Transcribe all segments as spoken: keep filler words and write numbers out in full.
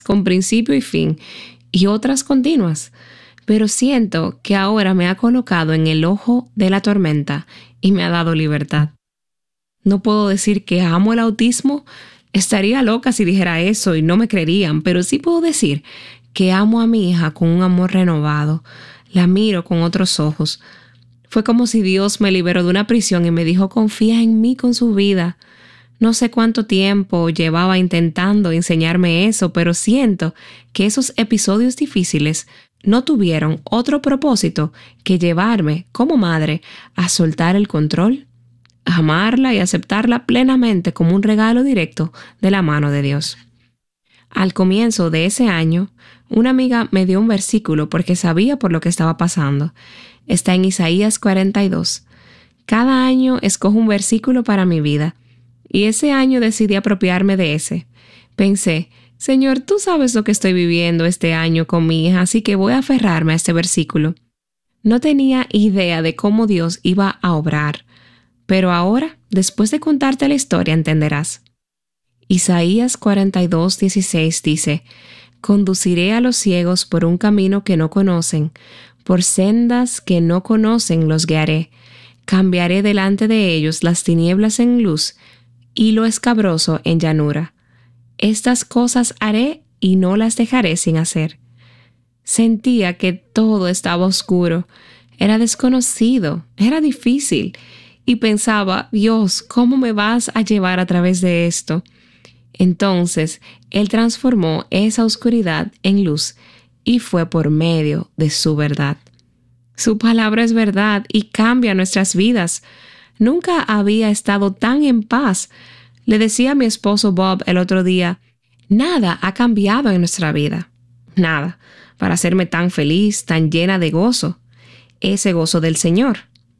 con principio y fin, y otras continuas. Pero siento que ahora me ha colocado en el ojo de la tormenta y me ha dado libertad. No puedo decir que amo el autismo. Estaría loca si dijera eso y no me creerían, pero sí puedo decir que amo a mi hija con un amor renovado. La miro con otros ojos. Fue como si Dios me liberó de una prisión y me dijo: confía en mí con su vida. No sé cuánto tiempo llevaba intentando enseñarme eso, pero siento que esos episodios difíciles no tuvieron otro propósito que llevarme, como madre, a soltar el control, a amarla y aceptarla plenamente como un regalo directo de la mano de Dios. Al comienzo de ese año, una amiga me dio un versículo porque sabía por lo que estaba pasando. Está en Isaías cuarenta y dos. Cada año escojo un versículo para mi vida, y ese año decidí apropiarme de ese. Pensé: Señor, tú sabes lo que estoy viviendo este año con mi hija, así que voy a aferrarme a este versículo. No tenía idea de cómo Dios iba a obrar, pero ahora, después de contarte la historia, entenderás. Isaías cuarenta y dos, dieciséis dice: conduciré a los ciegos por un camino que no conocen, por sendas que no conocen los guiaré. Cambiaré delante de ellos las tinieblas en luz y lo escabroso en llanura. Estas cosas haré y no las dejaré sin hacer. Sentía que todo estaba oscuro, era desconocido, era difícil, y pensaba: Dios, ¿cómo me vas a llevar a través de esto? Entonces, Él transformó esa oscuridad en luz y fue por medio de su verdad. Su palabra es verdad y cambia nuestras vidas. Nunca había estado tan en paz. Le decía a mi esposo Bob el otro día: nada ha cambiado en nuestra vida. Nada, para hacerme tan feliz, tan llena de gozo. Ese gozo del Señor.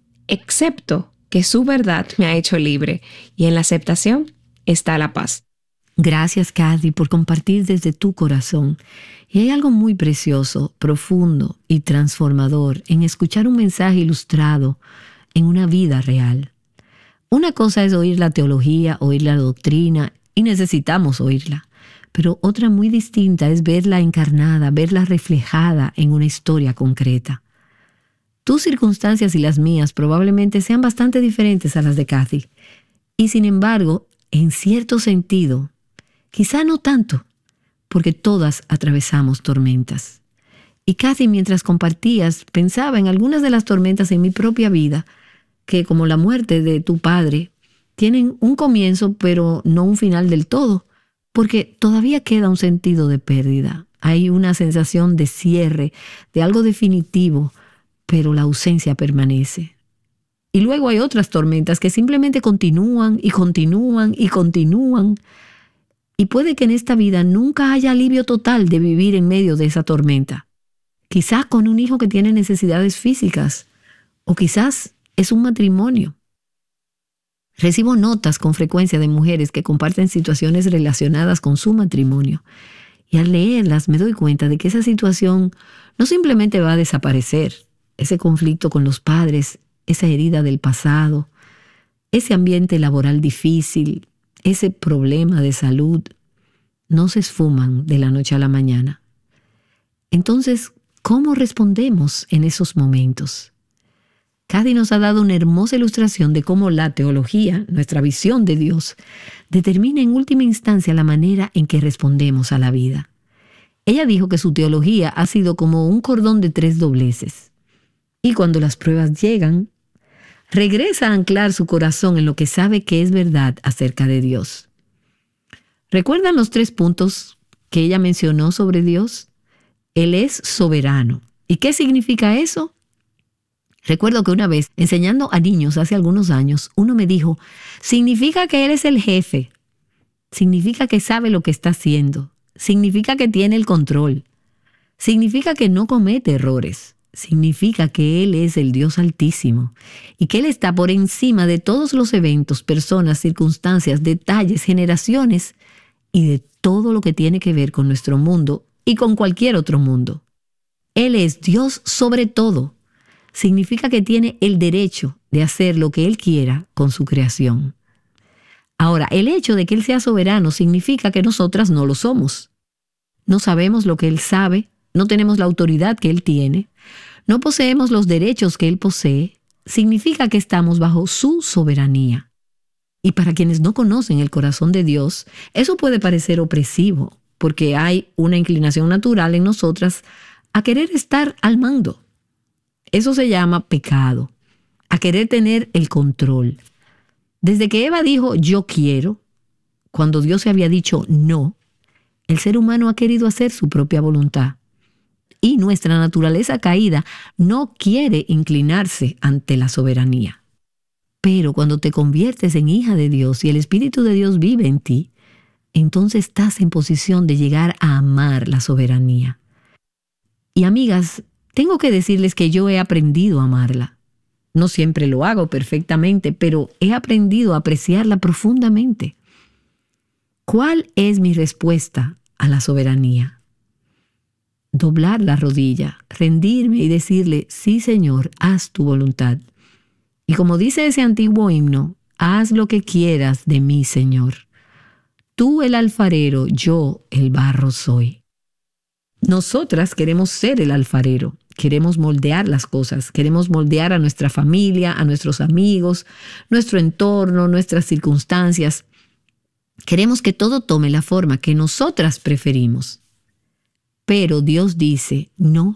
Excepto que su verdad me ha hecho libre y en la aceptación está la paz. Gracias, Kathy, por compartir desde tu corazón. Y hay algo muy precioso, profundo y transformador en escuchar un mensaje ilustrado en una vida real. Una cosa es oír la teología, oír la doctrina, y necesitamos oírla. Pero otra muy distinta es verla encarnada, verla reflejada en una historia concreta. Tus circunstancias y las mías probablemente sean bastante diferentes a las de Kathy. Y sin embargo, en cierto sentido, quizá no tanto, porque todas atravesamos tormentas. Y Kathy, mientras compartías, pensaba en algunas de las tormentas en mi propia vida, que como la muerte de tu padre, tienen un comienzo pero no un final del todo, porque todavía queda un sentido de pérdida. Hay una sensación de cierre, de algo definitivo, pero la ausencia permanece. Y luego hay otras tormentas que simplemente continúan y continúan y continúan. Y puede que en esta vida nunca haya alivio total de vivir en medio de esa tormenta. Quizás con un hijo que tiene necesidades físicas, o quizás es un matrimonio. Recibo notas con frecuencia de mujeres que comparten situaciones relacionadas con su matrimonio. Y al leerlas me doy cuenta de que esa situación no simplemente va a desaparecer. Ese conflicto con los padres, esa herida del pasado, ese ambiente laboral difícil, ese problema de salud, no se esfuman de la noche a la mañana. Entonces, ¿cómo respondemos en esos momentos? Kathy nos ha dado una hermosa ilustración de cómo la teología, nuestra visión de Dios, determina en última instancia la manera en que respondemos a la vida. Ella dijo que su teología ha sido como un cordón de tres dobleces. Y cuando las pruebas llegan, regresa a anclar su corazón en lo que sabe que es verdad acerca de Dios. ¿Recuerdan los tres puntos que ella mencionó sobre Dios? Él es soberano. ¿Y qué significa eso? Recuerdo que una vez, enseñando a niños hace algunos años, uno me dijo: significa que Él es el jefe. Significa que sabe lo que está haciendo. Significa que tiene el control. Significa que no comete errores. Significa que Él es el Dios Altísimo y que Él está por encima de todos los eventos, personas, circunstancias, detalles, generaciones y de todo lo que tiene que ver con nuestro mundo y con cualquier otro mundo. Él es Dios sobre todo. Significa que tiene el derecho de hacer lo que Él quiera con su creación. Ahora, el hecho de que Él sea soberano significa que nosotras no lo somos. no sabemos lo que Él sabe, no tenemos la autoridad que Él tiene, no poseemos los derechos que Él posee, significa que estamos bajo su soberanía. Y para quienes no conocen el corazón de Dios, eso puede parecer opresivo, porque hay una inclinación natural en nosotras a querer estar al mando. Eso se llama pecado, a querer tener el control. Desde que Eva dijo yo quiero, cuando Dios se había dicho no, el ser humano ha querido hacer su propia voluntad. Y nuestra naturaleza caída no quiere inclinarse ante la soberanía. Pero cuando te conviertes en hija de Dios y el Espíritu de Dios vive en ti, entonces estás en posición de llegar a amar la soberanía. Y amigas, tengo que decirles que yo he aprendido a amarla. No siempre lo hago perfectamente, pero he aprendido a apreciarla profundamente. ¿Cuál es mi respuesta a la soberanía? Doblar la rodilla, rendirme y decirle, sí Señor, haz tu voluntad. Y como dice ese antiguo himno, haz lo que quieras de mí, Señor. Tú el alfarero, yo el barro soy. Nosotras queremos ser el alfarero, queremos moldear las cosas, queremos moldear a nuestra familia, a nuestros amigos, nuestro entorno, nuestras circunstancias. Queremos que todo tome la forma que nosotras preferimos. Pero Dios dice, no,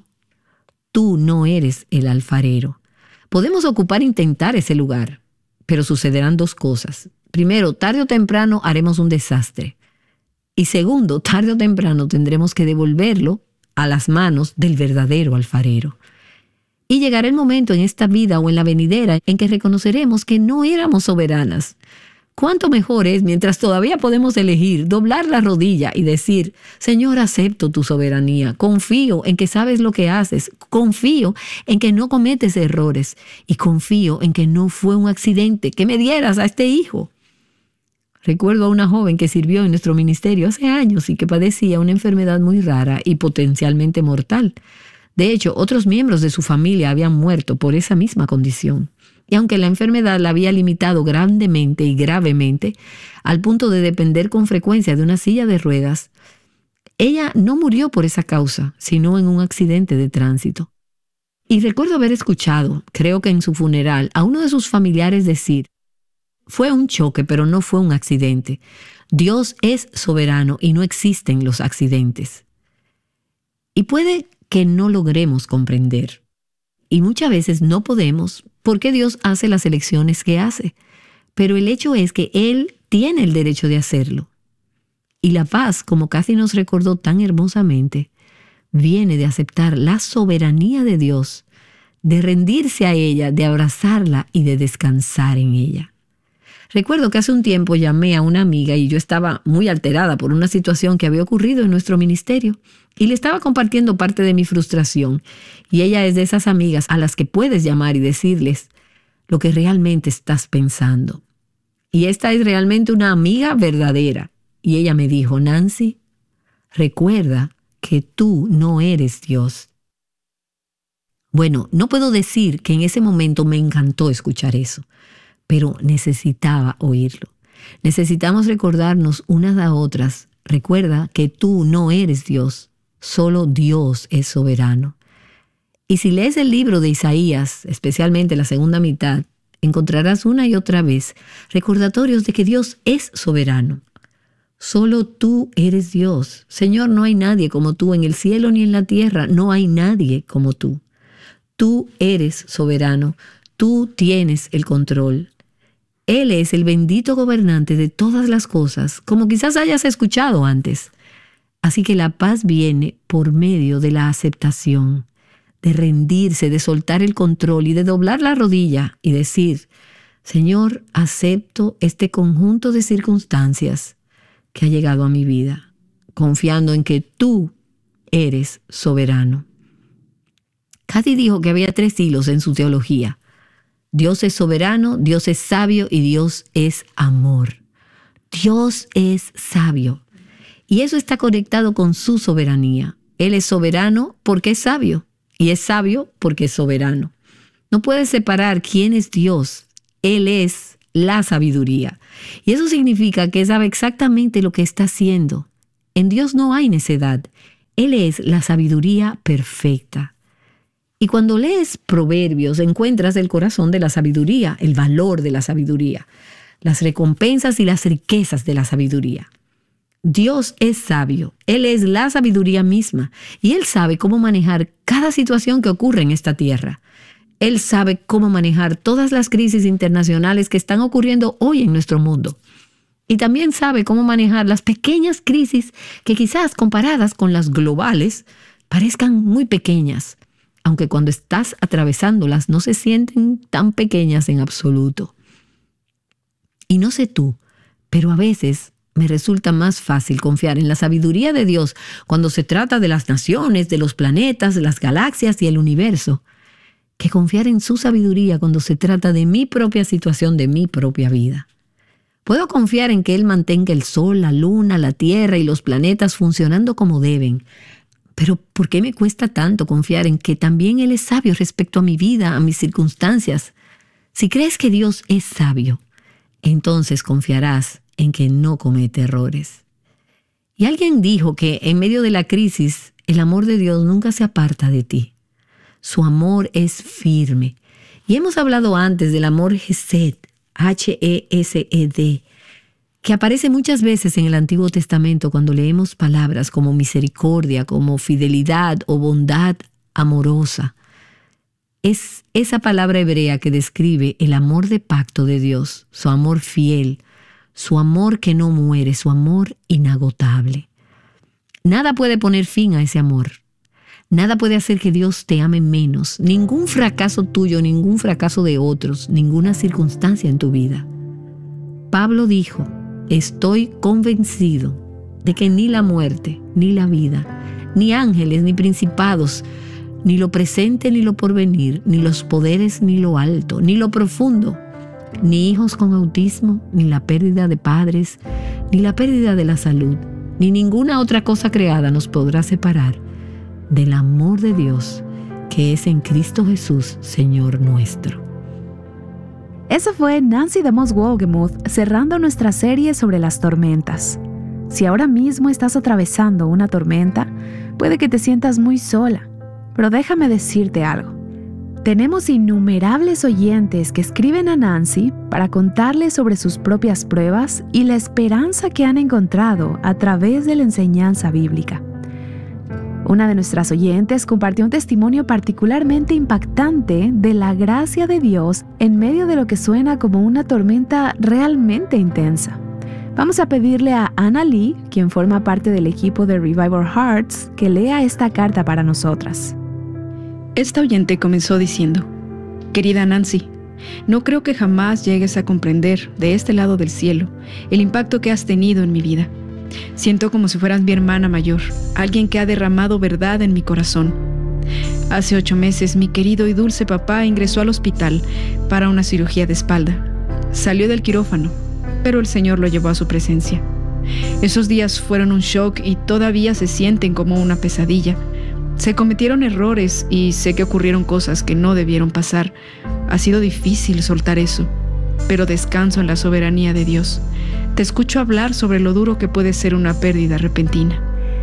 tú no eres el alfarero. Podemos ocupar e intentar ese lugar, pero sucederán dos cosas. Primero, tarde o temprano haremos un desastre. Y segundo, tarde o temprano tendremos que devolverlo a las manos del verdadero alfarero. Y llegará el momento en esta vida o en la venidera en que reconoceremos que no éramos soberanas. ¿Cuánto mejor es, mientras todavía podemos elegir, doblar la rodilla y decir, Señor, acepto tu soberanía, confío en que sabes lo que haces, confío en que no cometes errores y confío en que no fue un accidente que me dieras a este hijo? Recuerdo a una joven que sirvió en nuestro ministerio hace años y que padecía una enfermedad muy rara y potencialmente mortal. De hecho, otros miembros de su familia habían muerto por esa misma condición. Y aunque la enfermedad la había limitado grandemente y gravemente, al punto de depender con frecuencia de una silla de ruedas, ella no murió por esa causa, sino en un accidente de tránsito. Y recuerdo haber escuchado, creo que en su funeral, a uno de sus familiares decir, fue un choque, pero no fue un accidente. Dios es soberano y no existen los accidentes. Y puede que no logremos comprender. Y muchas veces no podemos porque Dios hace las elecciones que hace. Pero el hecho es que Él tiene el derecho de hacerlo. Y la paz, como Kathy nos recordó tan hermosamente, viene de aceptar la soberanía de Dios, de rendirse a ella, de abrazarla y de descansar en ella. Recuerdo que hace un tiempo llamé a una amiga y yo estaba muy alterada por una situación que había ocurrido en nuestro ministerio y le estaba compartiendo parte de mi frustración. Y ella es de esas amigas a las que puedes llamar y decirles lo que realmente estás pensando. Y esta es realmente una amiga verdadera. Y ella me dijo, Nancy, recuerda que tú no eres Dios. Bueno, no puedo decir que en ese momento me encantó escuchar eso, pero necesitaba oírlo. Necesitamos recordarnos unas a otras. Recuerda que tú no eres Dios, solo Dios es soberano. Y si lees el libro de Isaías, especialmente la segunda mitad, encontrarás una y otra vez recordatorios de que Dios es soberano. Solo tú eres Dios. Señor, no hay nadie como tú en el cielo ni en la tierra. No hay nadie como tú. Tú eres soberano. Tú tienes el control. Él es el bendito gobernante de todas las cosas, como quizás hayas escuchado antes. Así que la paz viene por medio de la aceptación, de rendirse, de soltar el control y de doblar la rodilla y decir, Señor, acepto este conjunto de circunstancias que ha llegado a mi vida, confiando en que tú eres soberano. Kathy dijo que había tres hilos en su teología. Dios es soberano, Dios es sabio y Dios es amor. Dios es sabio. Y eso está conectado con su soberanía. Él es soberano porque es sabio. Y es sabio porque es soberano. No puedes separar quién es Dios. Él es la sabiduría. Y eso significa que sabe exactamente lo que está haciendo. En Dios no hay necedad. Él es la sabiduría perfecta. Y cuando lees Proverbios, encuentras el corazón de la sabiduría, el valor de la sabiduría, las recompensas y las riquezas de la sabiduría. Dios es sabio, Él es la sabiduría misma y Él sabe cómo manejar cada situación que ocurre en esta tierra. Él sabe cómo manejar todas las crisis internacionales que están ocurriendo hoy en nuestro mundo. Y también sabe cómo manejar las pequeñas crisis que quizás comparadas con las globales parezcan muy pequeñas, aunque cuando estás atravesándolas no se sienten tan pequeñas en absoluto. Y no sé tú, pero a veces me resulta más fácil confiar en la sabiduría de Dios cuando se trata de las naciones, de los planetas, de las galaxias y el universo, que confiar en su sabiduría cuando se trata de mi propia situación, de mi propia vida. Puedo confiar en que Él mantenga el sol, la luna, la tierra y los planetas funcionando como deben. Pero ¿por qué me cuesta tanto confiar en que también Él es sabio respecto a mi vida, a mis circunstancias? Si crees que Dios es sabio, entonces confiarás en que no comete errores. Y alguien dijo que en medio de la crisis, el amor de Dios nunca se aparta de ti. Su amor es firme. Y hemos hablado antes del amor Hesed, H E S E D, que aparece muchas veces en el Antiguo Testamento cuando leemos palabras como misericordia, como fidelidad o bondad amorosa. Es esa palabra hebrea que describe el amor de pacto de Dios, su amor fiel, su amor que no muere, su amor inagotable. Nada puede poner fin a ese amor. Nada puede hacer que Dios te ame menos. Ningún fracaso tuyo, ningún fracaso de otros, ninguna circunstancia en tu vida. Pablo dijo, estoy convencido de que ni la muerte, ni la vida, ni ángeles, ni principados, ni lo presente, ni lo porvenir, ni los poderes, ni lo alto, ni lo profundo, ni hijos con autismo, ni la pérdida de padres, ni la pérdida de la salud, ni ninguna otra cosa creada nos podrá separar del amor de Dios que es en Cristo Jesús, Señor nuestro. Esa fue Nancy DeMoss Wolgemuth cerrando nuestra serie sobre las tormentas. Si ahora mismo estás atravesando una tormenta, puede que te sientas muy sola, pero déjame decirte algo. Tenemos innumerables oyentes que escriben a Nancy para contarles sobre sus propias pruebas y la esperanza que han encontrado a través de la enseñanza bíblica. Una de nuestras oyentes compartió un testimonio particularmente impactante de la gracia de Dios en medio de lo que suena como una tormenta realmente intensa. Vamos a pedirle a Anna Lee, quien forma parte del equipo de Revive Our Hearts, que lea esta carta para nosotras. Esta oyente comenzó diciendo, querida Nancy, no creo que jamás llegues a comprender de este lado del cielo el impacto que has tenido en mi vida. Siento como si fueras mi hermana mayor, alguien que ha derramado verdad en mi corazón. Hace ocho meses mi querido y dulce papá ingresó al hospital para una cirugía de espalda. Salió del quirófano, pero el Señor lo llevó a su presencia. Esos días fueron un shock y todavía se sienten como una pesadilla. Se cometieron errores y sé que ocurrieron cosas que no debieron pasar. Ha sido difícil soltar eso, pero descanso en la soberanía de Dios. Te escucho hablar sobre lo duro que puede ser una pérdida repentina.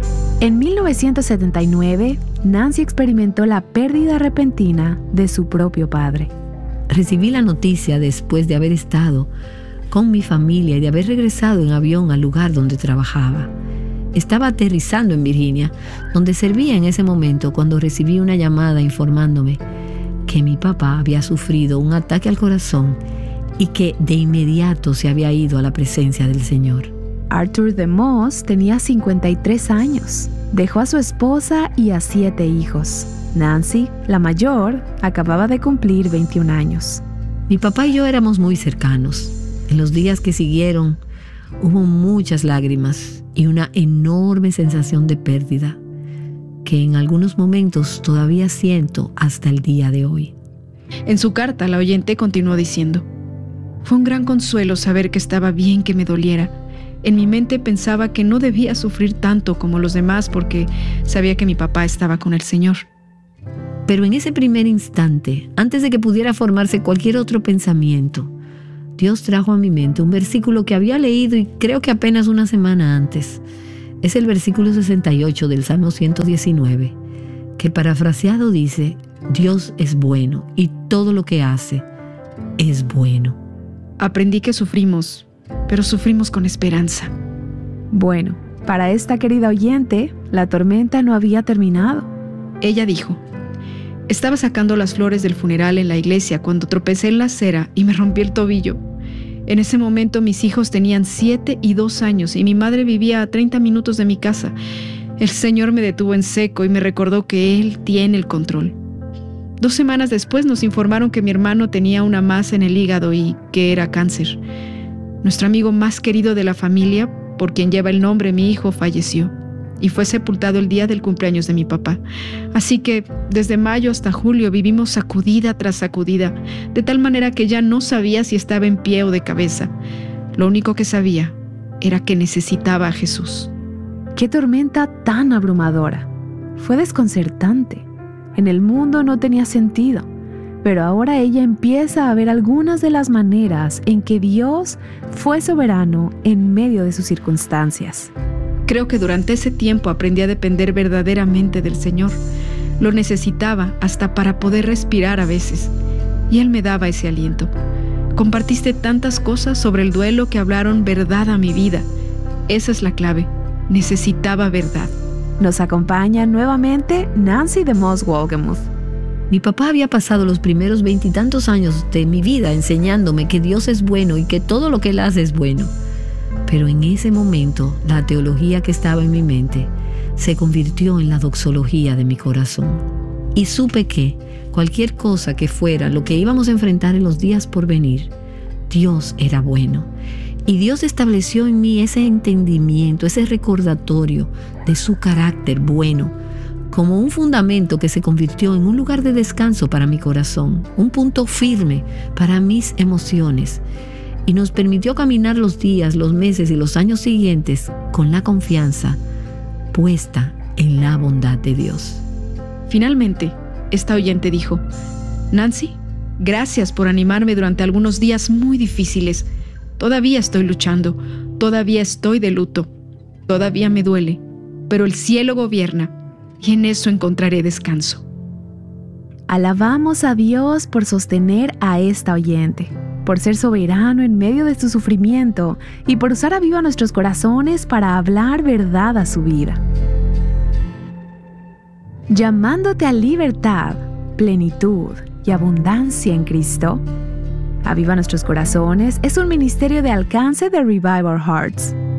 En mil novecientos setenta y nueve, Nancy experimentó la pérdida repentina de su propio padre. Recibí la noticia después de haber estado con mi familia y de haber regresado en avión al lugar donde trabajaba. Estaba aterrizando en Virginia, donde servía en ese momento cuando recibí una llamada informándome que mi papá había sufrido un ataque al corazón y que de inmediato se había ido a la presencia del Señor. Arthur DeMoss tenía cincuenta y tres años. Dejó a su esposa y a siete hijos. Nancy, la mayor, acababa de cumplir veintiún años. Mi papá y yo éramos muy cercanos. En los días que siguieron, hubo muchas lágrimas y una enorme sensación de pérdida que en algunos momentos todavía siento hasta el día de hoy. En su carta, la oyente continuó diciendo, fue un gran consuelo saber que estaba bien que me doliera. En mi mente pensaba que no debía sufrir tanto como los demás porque sabía que mi papá estaba con el Señor. Pero en ese primer instante, antes de que pudiera formarse cualquier otro pensamiento, Dios trajo a mi mente un versículo que había leído y creo que apenas una semana antes. Es el versículo sesenta y ocho del Salmo ciento diecinueve, que parafraseado dice: Dios es bueno y todo lo que hace es bueno. Aprendí que sufrimos, pero sufrimos con esperanza. Bueno, para esta querida oyente, la tormenta no había terminado. Ella dijo: estaba sacando las flores del funeral en la iglesia cuando tropecé en la acera y me rompí el tobillo. En ese momento mis hijos tenían siete y dos años y mi madre vivía a treinta minutos de mi casa. El Señor me detuvo en seco y me recordó que Él tiene el control. Dos semanas después nos informaron que mi hermano tenía una masa en el hígado y que era cáncer. Nuestro amigo más querido de la familia, por quien lleva el nombre mi hijo, falleció y fue sepultado el día del cumpleaños de mi papá. Así que desde mayo hasta julio vivimos sacudida tras sacudida, de tal manera que ya no sabía si estaba en pie o de cabeza. Lo único que sabía era que necesitaba a Jesús. ¡Qué tormenta tan abrumadora! Fue desconcertante. En el mundo no tenía sentido, pero ahora ella empieza a ver algunas de las maneras en que Dios fue soberano en medio de sus circunstancias. Creo que durante ese tiempo aprendí a depender verdaderamente del Señor. Lo necesitaba hasta para poder respirar a veces, y Él me daba ese aliento. Compartiste tantas cosas sobre el duelo que hablaron verdad a mi vida. Esa es la clave. Necesitaba verdad. Nos acompaña nuevamente Nancy DeMoss Wolgemuth. Mi papá había pasado los primeros veintitantos años de mi vida enseñándome que Dios es bueno y que todo lo que Él hace es bueno. Pero en ese momento, la teología que estaba en mi mente se convirtió en la doxología de mi corazón. Y supe que cualquier cosa que fuera lo que íbamos a enfrentar en los días por venir, Dios era bueno. Y Dios estableció en mí ese entendimiento, ese recordatorio de su carácter bueno, como un fundamento que se convirtió en un lugar de descanso para mi corazón, un punto firme para mis emociones. Y nos permitió caminar los días, los meses y los años siguientes con la confianza puesta en la bondad de Dios. Finalmente, esta oyente dijo: Nancy, gracias por animarme durante algunos días muy difíciles. Todavía estoy luchando, todavía estoy de luto, todavía me duele, pero el cielo gobierna y en eso encontraré descanso. Alabamos a Dios por sostener a esta oyente, por ser soberano en medio de su sufrimiento y por usar a viva nuestros corazones para hablar verdad a su vida. Llamándote a libertad, plenitud y abundancia en Cristo, Aviva Nuestros Corazones es un ministerio de alcance de Revive Our Hearts.